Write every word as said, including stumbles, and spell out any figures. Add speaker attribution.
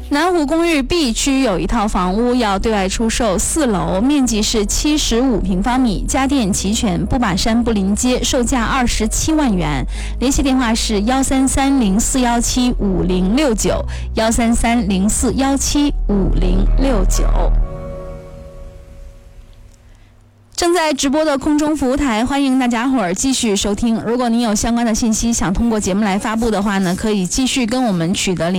Speaker 1: 南湖公寓 B 区有一套房屋要对外出售，四楼，面积是七十五平方米，家电齐全，不把山不临街，售价二十七万元。联系电话是幺三三零四幺七五零六九，幺三三零四幺七五零六九。正在直播的空中服务台，欢迎大家伙儿继续收听。如果您有相关的信息想通过节目来发布的话呢，可以继续跟我们取得联系。